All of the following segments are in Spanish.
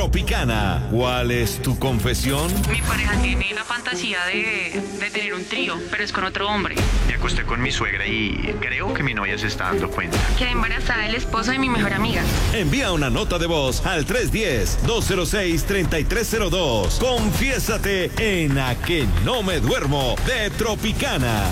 Tropicana. ¿Cuál es tu confesión? Mi pareja tiene la fantasía de tener un trío, pero es con otro hombre. Me acosté con mi suegra y creo que mi novia se está dando cuenta. Quedé embarazada del esposo de mi mejor amiga. Envía una nota de voz al 310-206-3302. Confiésate en A Que No Me Duermo de Tropicana.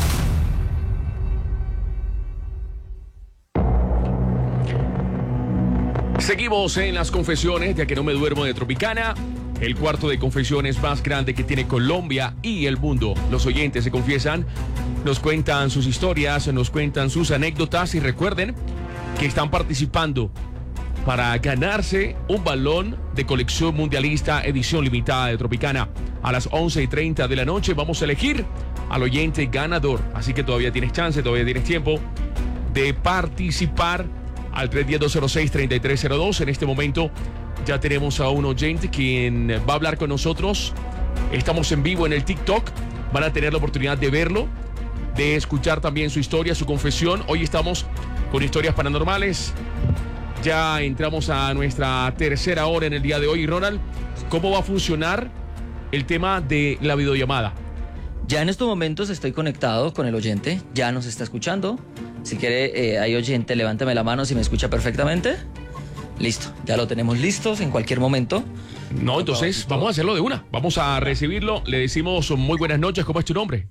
Seguimos en las confesiones de A Que No Me Duermo de Tropicana, el cuarto de confesiones más grande que tiene Colombia y el mundo. Los oyentes se confiesan, nos cuentan sus historias, nos cuentan sus anécdotas y recuerden que están participando para ganarse un balón de colección mundialista edición limitada de Tropicana. A las 11:30 de la noche vamos a elegir al oyente ganador, así que todavía tienes chance, todavía tienes tiempo de participar al 310-206-3302. En este momento ya tenemos a un oyente quien va a hablar con nosotros. Estamos en vivo en el TikTok. Van a tener la oportunidad de verlo, de escuchar también su historia, su confesión. Hoy estamos con historias paranormales. Ya entramos a nuestra tercera hora en el día de hoy. Ronald, ¿cómo va a funcionar el tema de la videollamada? Ya en estos momentos estoy conectado con el oyente, ya nos está escuchando. Si quiere, hay oyente, levántame la mano si me escucha perfectamente. Listo, ya lo tenemos listos en cualquier momento. No, entonces vamos a hacerlo de una. Vamos a recibirlo. Le decimos muy buenas noches. ¿Cómo es tu nombre?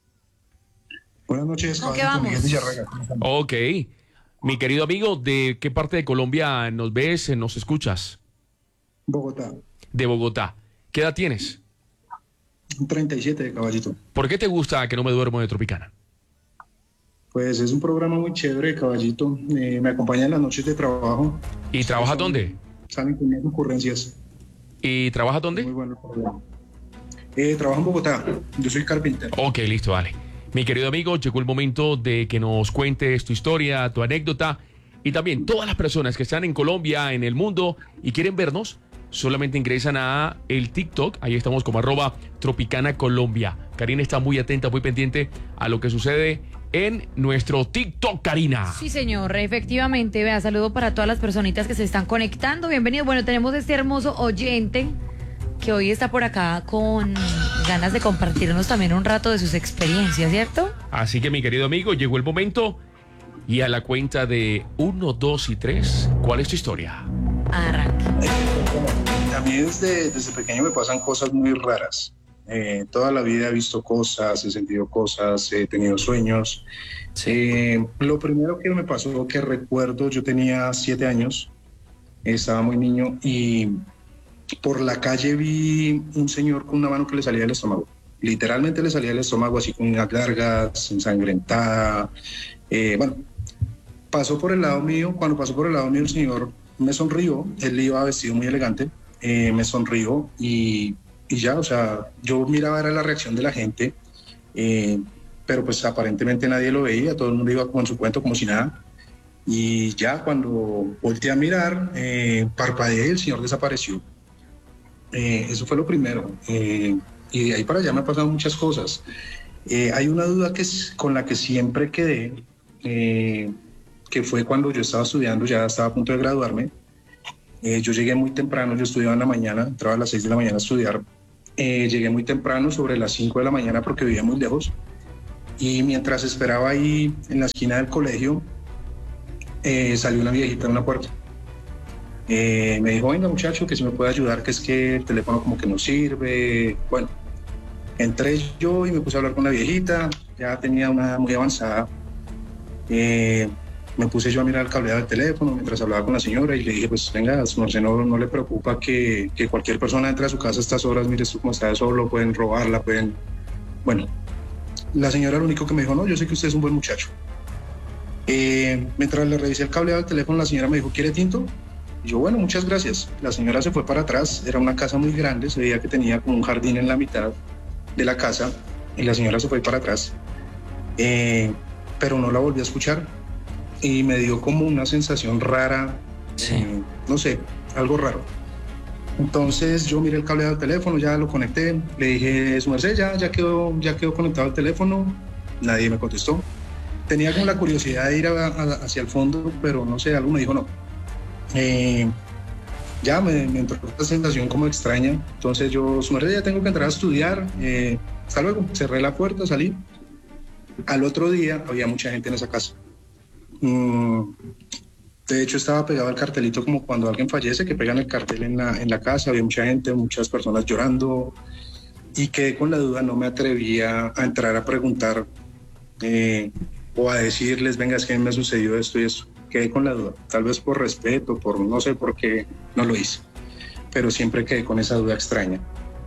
Buenas noches, ¿Con qué vamos? Miguel Villarreal. Ok. Mi querido amigo, ¿de qué parte de Colombia nos ves, nos escuchas? Bogotá, De Bogotá. ¿Qué edad tienes? 37 de Caballito. ¿Por qué te gusta Que No Me Duermo de Tropicana? Pues es un programa muy chévere, Caballito. Me acompaña en las noches de trabajo. ¿Y trabajas dónde? Salen con unas ocurrencias. ¿Y trabajas dónde? Muy bueno el programa. Trabajo en Bogotá. Yo soy carpintero. Ok, listo, vale. Mi querido amigo, llegó el momento de que nos cuentes tu historia, tu anécdota y también todas las personas que están en Colombia, en el mundo y quieren vernos, solamente ingresan a el TikTok, ahí estamos como @TropicanaColombia. Karina está muy atenta, muy pendiente a lo que sucede en nuestro TikTok, Karina. Sí, señor, efectivamente. Vea, saludo para todas las personitas que se están conectando. Bienvenidos. Bueno, tenemos este hermoso oyente que hoy está por acá con ganas de compartirnos también un rato de sus experiencias, ¿cierto? Así que, mi querido amigo, llegó el momento y a la cuenta de 1, 2 y 3, ¿cuál es tu historia? Arranque. A mí desde pequeño me pasan cosas muy raras. Toda la vida he visto cosas, he sentido cosas, he tenido sueños. Lo primero que me pasó, que recuerdo, yo tenía 7 años, estaba muy niño y por la calle vi un señor con una mano que le salía del estómago. Literalmente le salía del estómago así con unas gargas, ensangrentada. Bueno, pasó por el lado mío. Cuando pasó por el lado mío el señor me sonrió. Él iba vestido muy elegante. Me sonrió y ya, o sea, yo miraba era la reacción de la gente, pero pues aparentemente nadie lo veía, todo el mundo iba con su cuento como si nada. Y ya cuando volteé a mirar, parpadeé y el señor desapareció. Eso fue lo primero. Y de ahí para allá me han pasado muchas cosas. Hay una duda con la que siempre quedé, que fue cuando yo estaba estudiando, ya estaba a punto de graduarme. Yo llegué muy temprano, yo estudiaba en la mañana, entraba a las 6 de la mañana a estudiar. Llegué muy temprano, sobre las 5 de la mañana, porque vivía muy lejos. Y mientras esperaba ahí en la esquina del colegio, salió una viejita en una puerta. Me dijo, venga muchacho, que si me puede ayudar, que es que el teléfono como que no sirve. Bueno, entré yo y me puse a hablar con la viejita, ya tenía una edad muy avanzada. Me puse yo a mirar el cableado del teléfono mientras hablaba con la señora y le dije, pues venga, no le preocupa que cualquier persona entre a su casa a estas horas, mire esto como está de solo, pueden robarla, pueden... Bueno, la señora lo único que me dijo, no, yo sé que usted es un buen muchacho. Mientras le revisé el cableado del teléfono, la señora me dijo, ¿quiere tinto? Y yo, bueno, muchas gracias. La señora se fue para atrás, era una casa muy grande, se veía que tenía como un jardín en la mitad de la casa y la señora se fue para atrás, pero no la volví a escuchar y me dio como una sensación rara, no sé, algo raro. Entonces yo miré el cableado del teléfono, ya lo conecté, le dije, su merced, ya quedó conectado el teléfono, nadie me contestó. Tenía como la curiosidad de ir hacia el fondo, pero no sé, algo me dijo no. ya me entró esta sensación como extraña. Entonces yo, su merced, ya tengo que entrar a estudiar. Hasta luego. Cerré la puerta, salí. Al otro día había mucha gente en esa casa. De hecho, estaba pegado el cartelito como cuando alguien fallece, que pegan el cartel en la casa. Había mucha gente, muchas personas llorando. Y quedé con la duda, no me atrevía a entrar a preguntar o a decirles, venga, es que me sucedió esto y eso. Quedé con la duda, tal vez por respeto, por no sé por qué no lo hice, pero siempre quedé con esa duda extraña.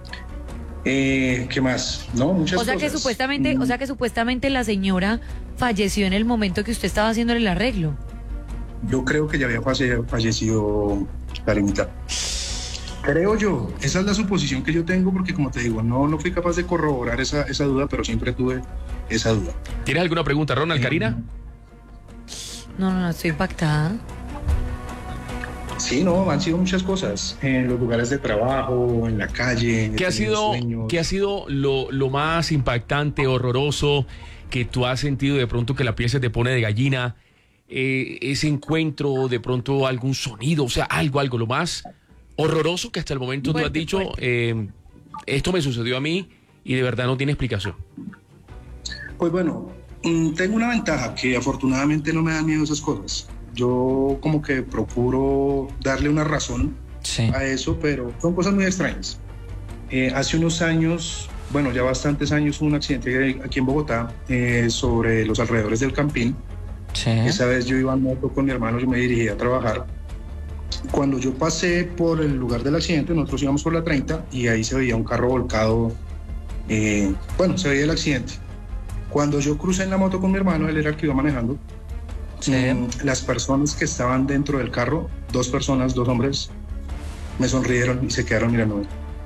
¿Qué más? No, muchas o sea cosas. O sea que supuestamente la señora falleció en el momento que usted estaba haciendo el arreglo. Yo creo que ya había fallecido Karimita. Creo yo, esa es la suposición que yo tengo, porque como te digo, no fui capaz de corroborar esa duda, pero siempre tuve esa duda. ¿Tienes alguna pregunta, Ronald, Karina? No, estoy impactada. Sí, no, han sido muchas cosas, en los lugares de trabajo, en la calle. ¿Qué ha sido lo más impactante, horroroso que tú has sentido de pronto que la piel se te pone de gallina? Ese encuentro, de pronto algún sonido, o sea, algo, lo más horroroso que hasta el momento tú has dicho, esto me sucedió a mí y de verdad no tiene explicación. Pues bueno, tengo una ventaja, que afortunadamente no me dan miedo esas cosas. Yo como que procuro darle una razón a eso, pero son cosas muy extrañas. Hace unos años, bueno, ya bastantes años, hubo un accidente aquí en Bogotá, sobre los alrededores del Campín. Sí. Esa vez yo iba en moto con mi hermano, yo me dirigía a trabajar. Cuando yo pasé por el lugar del accidente, nosotros íbamos por la 30 y ahí se veía un carro volcado. Se veía el accidente. Cuando yo crucé en la moto con mi hermano, él era el que iba manejando. Sí. Las personas que estaban dentro del carro, dos hombres, me sonrieron y se quedaron mirando.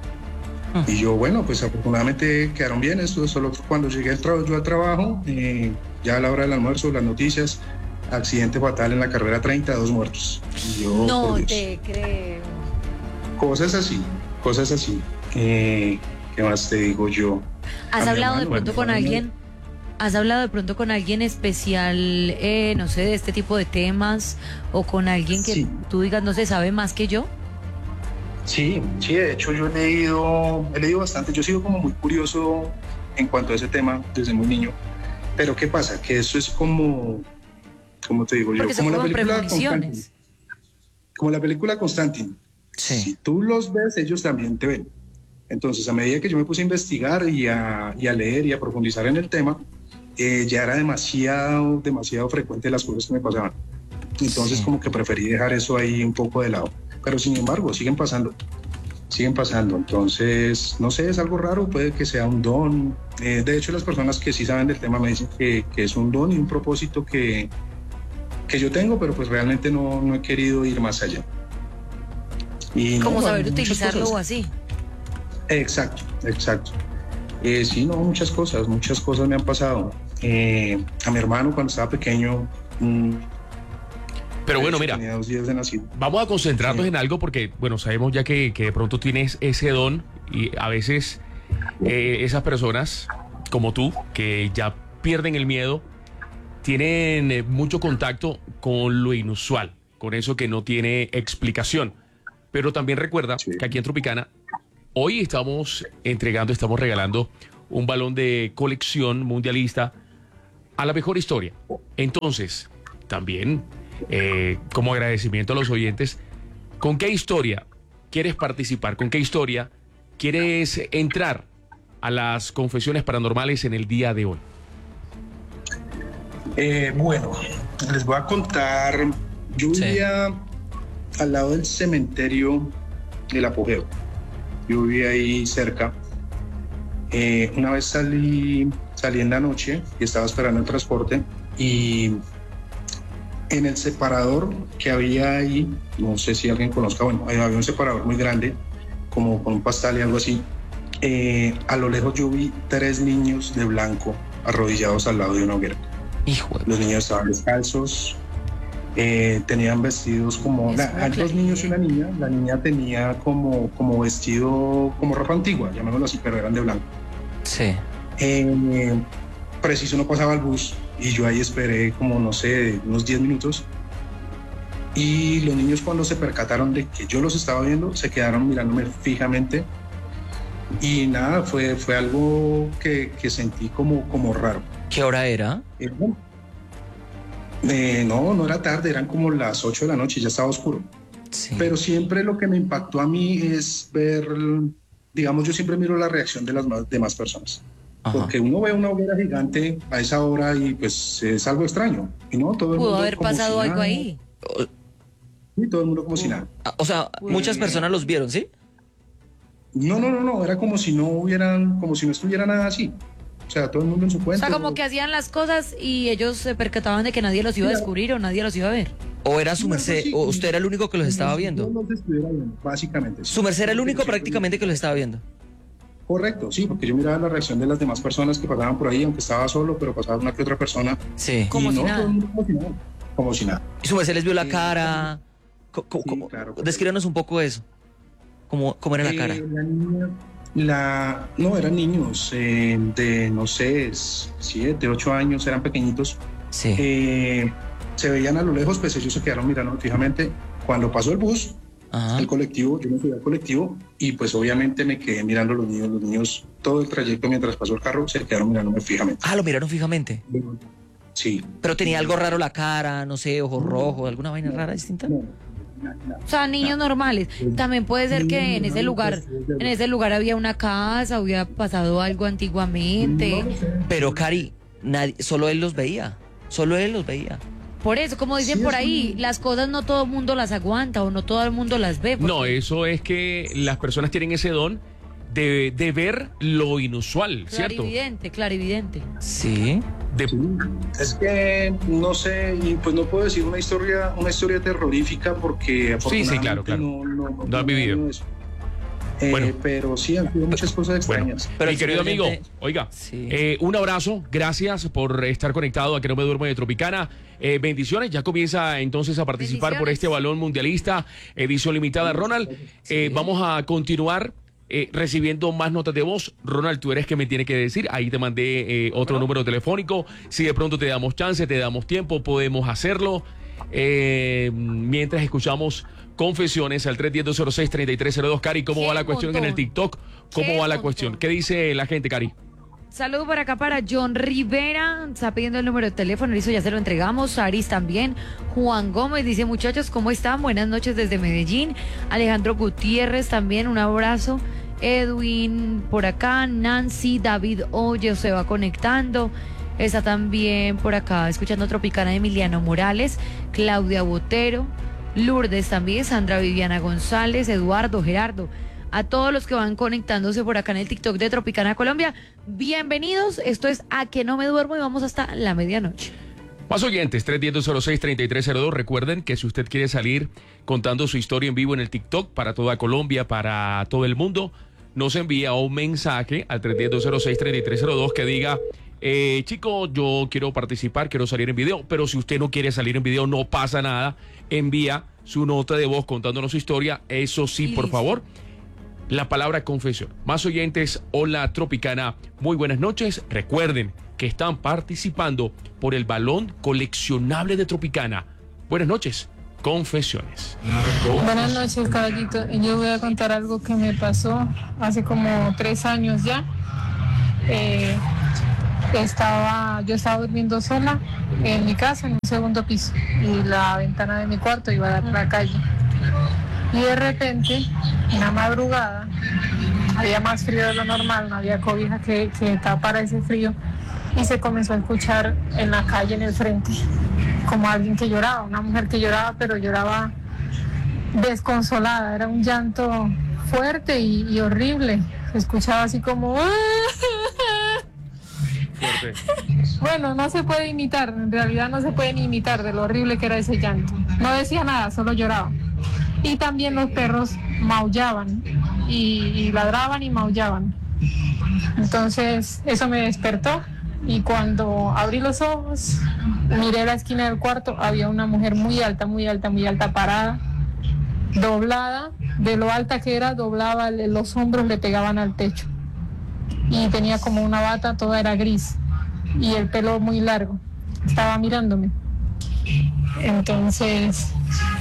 Y yo, bueno, pues afortunadamente quedaron bien. Esto solo cuando llegué yo al trabajo, ya a la hora del almuerzo, las noticias, accidente fatal en la carrera 30, 2 muertos. Y yo, no te creo. Cosas así. ¿Qué más te digo yo? ¿Has hablado de pronto con alguien? ¿Has hablado de pronto con alguien especial, no sé, de este tipo de temas? ¿O con alguien que tú digas, no se sabe más que yo? Sí, de hecho yo he leído bastante. Yo he sido como muy curioso en cuanto a ese tema desde muy niño. Pero ¿qué pasa? Que eso es como te digo yo, como la película Constantine. Como la película Constantine. Sí. Si tú los ves, ellos también te ven. Entonces, a medida que yo me puse a investigar y a leer y a profundizar en el tema, ya era demasiado frecuente las cosas que me pasaban. Entonces, como que preferí dejar eso ahí un poco de lado. Pero sin embargo, siguen pasando. Entonces, no sé, es algo raro, puede que sea un don. De hecho, las personas que sí saben del tema me dicen que es un don y un propósito que yo tengo, pero pues realmente no he querido ir más allá. Y ¿cómo saber utilizarlo o así? Exacto. Sí, no, muchas cosas me han pasado. A mi hermano cuando estaba pequeño. Pero bueno, mira, tenía 2 días de nacido. Vamos a concentrarnos en algo porque, bueno, sabemos ya que de pronto tienes ese don y a veces esas personas como tú, que ya pierden el miedo, tienen mucho contacto con lo inusual, con eso que no tiene explicación. Pero también recuerda que aquí en Tropicana hoy estamos regalando un balón de colección mundialista a la mejor historia. Entonces, también, como agradecimiento a los oyentes, ¿con qué historia quieres participar? ¿Con qué historia quieres entrar a las confesiones paranormales en el día de hoy? Bueno, les voy a contar. Yo vivía al lado del cementerio del Apogeo. Yo vivía ahí cerca. Una vez salí en la noche y estaba esperando el transporte y en el separador que había ahí, no sé si alguien conozca, bueno, había un separador muy grande, como con un pastel y algo así. A lo lejos yo vi 3 niños de blanco arrodillados al lado de una hoguera. Los niños estaban descalzos, tenían vestidos como... Hay 2 niños y una niña. La niña tenía como vestido, como ropa antigua, llamémoslo así, pero eran de blanco. Sí. Preciso no pasaba el bus y yo ahí esperé como, no sé, unos 10 minutos Y los niños, cuando se percataron de que yo los estaba viendo, se quedaron mirándome fijamente. Y nada, fue algo que sentí como raro. ¿Qué hora era? No era tarde, eran como las 8 de la noche, ya estaba oscuro. Sí. Pero siempre lo que me impactó a mí es ver, digamos, yo siempre miro la reacción de las demás personas. Ajá. Porque uno ve una hoguera gigante a esa hora y pues es algo extraño. Y no, todo el Pudo mundo haber como pasado si algo nada. ahí. Y todo el mundo como si nada. O sea, muchas personas los vieron, ¿sí? No, era como si no estuviera nada así. O sea, todo el mundo en su O cuenta. sea, como que hacían las cosas y ellos se percataban de que nadie los iba a descubrir o nadie los iba a ver. ¿O era su merced? ¿O usted era el único que los estaba viendo? No los estuviera viendo, básicamente. Su merced era el único prácticamente que los estaba viendo. Correcto, sí, porque yo miraba la reacción de las demás personas que pasaban por ahí, aunque estaba solo, pero pasaba una que otra persona. Sí. Como y si nada. todo el mundo como si nada. ¿Y su merced les vio la cara? Claro. Descríbanos un poco eso. ¿Cómo era la cara? No, eran niños de, no sé, 7, 8 años, eran pequeñitos. Sí. Se veían a lo lejos, pues ellos se quedaron mirando fijamente. Cuando pasó el bus, Ajá. el colectivo, yo me subí al colectivo y pues obviamente me quedé mirando a los niños todo el trayecto mientras pasó el carro, se quedaron mirándome fijamente. Ah, lo miraron fijamente. Sí. Pero tenía algo raro la cara, no sé, ojos rojos, alguna vaina rara distinta. O sea, niños normales. También puede ser que en ese lugar había una casa, había pasado algo antiguamente. Pero Cari, solo él los veía. Solo él los veía. Por eso, como dicen por ahí, las cosas no todo el mundo las aguanta o no todo el mundo las ve. No, eso es que las personas tienen ese don de ver lo inusual, ¿cierto? Clarividente. Sí. Es que no sé, y pues no puedo decir una historia terrorífica porque Sí, claro. No has vivido. Eso. Bueno. Pero sí han sido muchas cosas extrañas. Pero mi querido amigo, simplemente- oiga, Sí. un abrazo, gracias por estar conectado a Que No Me Duermo de Tropicana. Bendiciones, ya comienza entonces a participar por Bendiciones. este balón mundialista, edición limitada. Ronald, vamos a continuar recibiendo más notas de voz. Ronald, tú eres que me tiene que decir, ahí te mandé otro número telefónico, si de pronto te damos chance, te damos tiempo, podemos hacerlo. Mientras escuchamos confesiones al 310-206-3302. Cari, ¿cómo ¡Qué va la cuestión en el montón! TikTok? ¿Cómo ¡Qué va la montón! cuestión? ¿Qué dice la gente, Cari? Saludo por acá para John Rivera, está pidiendo el número de teléfono, listo, ya se lo entregamos. Saris también. Juan Gómez dice, muchachos, ¿cómo están? Buenas noches desde Medellín. Alejandro Gutiérrez también, un abrazo. Edwin por acá, Nancy, David Oye se va conectando. Está también por acá escuchando Tropicana, Emiliano Morales, Claudia Botero, Lourdes también, Sandra Viviana González, Eduardo, Gerardo. A todos los que van conectándose por acá en el TikTok de Tropicana Colombia, bienvenidos. Esto es A Que No Me Duermo y vamos hasta la medianoche. Más oyentes, 310-206-3302. Recuerden que si usted quiere salir contando su historia en vivo en el TikTok para toda Colombia, para todo el mundo, nos envía un mensaje al 310-206-3302 que diga, chico, yo quiero participar, quiero salir en video, pero si usted no quiere salir en video, no pasa nada. Envía su nota de voz contándonos su historia. Eso sí, por Listo. favor. La palabra confesión. Más oyentes, hola Tropicana, muy buenas noches. Recuerden que están participando por el balón coleccionable de Tropicana. Buenas noches, confesiones. Buenas noches, caballito. Yo voy a contar algo que me pasó hace como 3 años ya. Yo estaba durmiendo sola en mi casa, en un segundo piso, y la ventana de mi cuarto iba a dar a la calle. Y de repente, en la madrugada, había más frío de lo normal, no había cobija que tapara ese frío, y se comenzó a escuchar en la calle, en el frente, como alguien que lloraba, una mujer que lloraba, pero lloraba desconsolada, era un llanto fuerte y horrible, se escuchaba así como... Fuerte. Bueno, no se puede imitar, en realidad no se puede ni imitar de lo horrible que era ese llanto. No decía nada, solo lloraba. Y también los perros maullaban y ladraban y maullaban. Entonces eso me despertó y cuando abrí los ojos, miré la esquina del cuarto, había una mujer muy alta, parada, doblada, de lo alta que era, doblaba los hombros, le pegaban al techo. Y tenía como una bata, toda era gris y el pelo muy largo, estaba mirándome. Entonces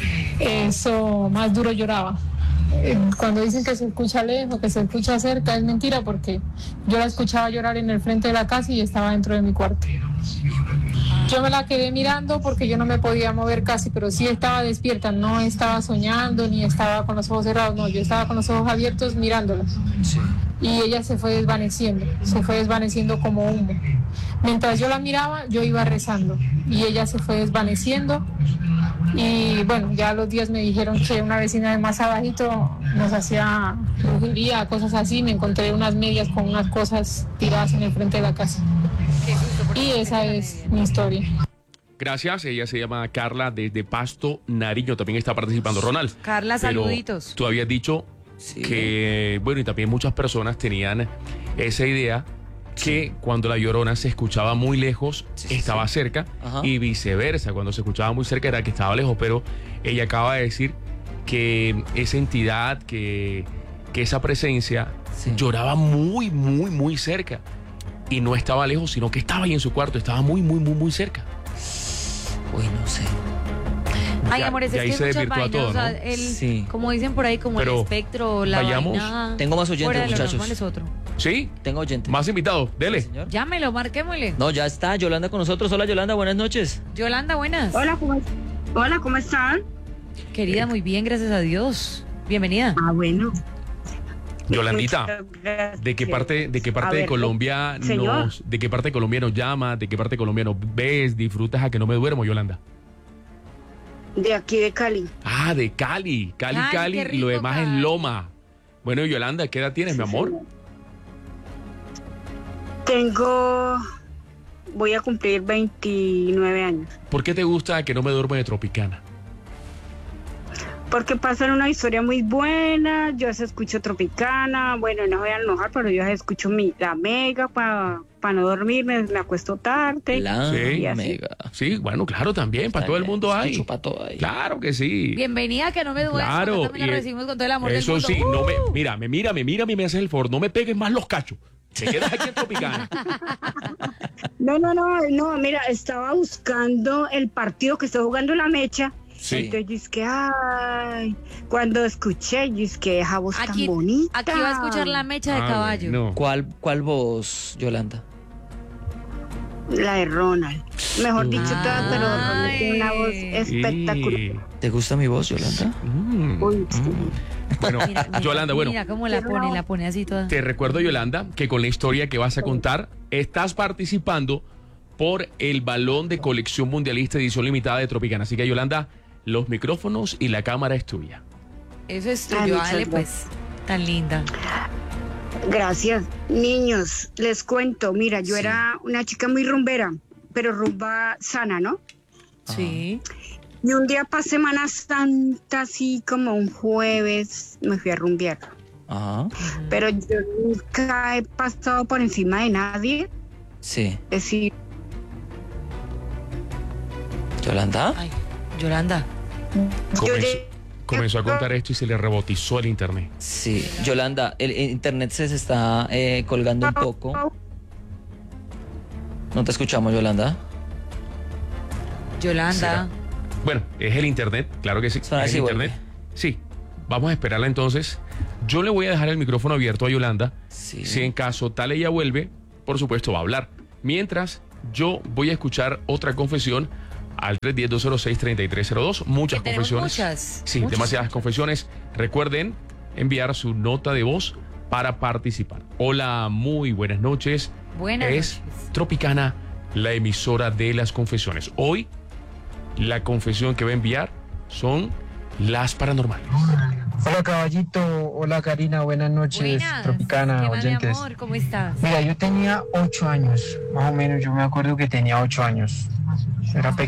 eso más duro lloraba. Cuando dicen que se escucha lejos, que se escucha cerca, es mentira porque yo la escuchaba llorar en el frente de la casa y estaba dentro de mi cuarto. Yo me la quedé mirando porque yo no me podía mover casi, pero sí estaba despierta, no estaba soñando ni estaba con los ojos cerrados, no, yo estaba con los ojos abiertos mirándola. Sí. Y ella se fue desvaneciendo como humo. Mientras yo la miraba, yo iba rezando y ella se fue desvaneciendo. Y bueno, ya los días me dijeron que una vecina de más abajito nos hacía brujería, cosas así. Me encontré unas medias con unas cosas tiradas en el frente de la casa. Y esa es mi historia. Gracias, ella se llama Carla desde Pasto, Nariño. También está participando Ronald. Carla, saluditos. Tú habías dicho que, bueno, y también muchas personas tenían esa idea que cuando la Llorona se escuchaba muy lejos, estaba cerca. Ajá. Y viceversa, cuando se escuchaba muy cerca era que estaba lejos, pero ella acaba de decir que esa entidad, que esa presencia lloraba muy, muy, muy cerca y no estaba lejos, sino que estaba ahí en su cuarto, estaba muy, muy, muy, muy cerca. Uy, no sé. Ay, amores, es que hay muchas vainas, todo, ¿no? O sea, como dicen por ahí, como pero el espectro, la vaina. Tengo más oyentes, muchachos. Es otro. ¿Sí? Tengo oyentes. Más invitados, dele. Sí, llámelo, marquémosle. No, ya está Yolanda con nosotros. Hola, Yolanda, buenas noches. Yolanda, buenas. Hola, ¿cómo están? Querida, muy bien, gracias a Dios. Bienvenida. Ah, bueno. Yolandita, ¿de qué parte de Colombia de qué parte de Colombia nos llama? ¿De qué parte de Colombia nos ves? ¿Disfrutas a que no me duermo, Yolanda? De aquí de Cali. Ah, de Cali. Cali, rico, y lo demás Cali. Es Loma. Bueno, Yolanda, ¿qué edad tienes, mi amor? Voy a cumplir 29 años. ¿Por qué te gusta que no me duermo de Tropicana? Porque pasan una historia muy buena, yo se escucho Tropicana, bueno, no voy a enojar, pero yo escucho la Mega para no dormir, me acuesto tarde. La Mega. Sí, bueno, claro, también, para todo el mundo hay. Para todo ahí. Claro que sí. Bienvenida, que no me duermo, claro, también la recibimos con todo el amor eso del mundo. Sí, no me mira y me haces el favor, no me pegues más los cachos. Te quedas aquí en Tropicana. No, mira, estaba buscando el partido que está jugando la Mecha. Sí. Entonces yo es que, ay, cuando escuché, yo es que esa voz tan bonita. Aquí va a escuchar la Mecha de caballo. No. ¿Cuál voz, Yolanda? La de Ronald. Mejor dicho, todas, pero Ronald tiene una voz espectacular. ¿Te gusta mi voz, Yolanda? Uy, sí. Bueno, Yolanda, bueno. Mira cómo la pone así toda. Te recuerdo, Yolanda, que con la historia que vas a contar, estás participando por el balón de colección mundialista edición limitada de Tropicana. Así que, Yolanda, los micrófonos y la cámara es tuya. Eso es tuyo, dale pues, tan linda. Gracias. Niños, les cuento, mira, yo era una chica muy rumbera, pero rumba sana, ¿no? Sí. Y un día para Semana Santa, así como un jueves, me fui a rumbear. Ajá. Pero yo nunca he pasado por encima de nadie. Sí. Es decir... ¿Yolanda? Ay, Yolanda. Comenzó a contar esto y se le rebotizó el internet. Sí, Yolanda, el internet se está colgando un poco. No te escuchamos, Yolanda. Yolanda. Bueno, es el internet, claro que sí. Es el internet. Sí, vamos a esperarla entonces. Yo le voy a dejar el micrófono abierto a Yolanda. Sí. Si en caso tal ella vuelve, por supuesto va a hablar. Mientras, yo voy a escuchar otra confesión al 310-206-3302. Muchas confesiones. Muchas. Demasiadas confesiones. Recuerden enviar su nota de voz para participar. Hola, muy buenas noches. Buenas noches. Es Tropicana, la emisora de las confesiones. Hoy, la confesión que va a enviar son las paranormales. Hola, caballito. Hola, Karina. Buenas noches. Buenas. Tropicana, oyentes. Mi amor, ¿cómo estás? Mira, yo tenía 8 años. Más o menos, yo me acuerdo que tenía 8 años. Era pequeño.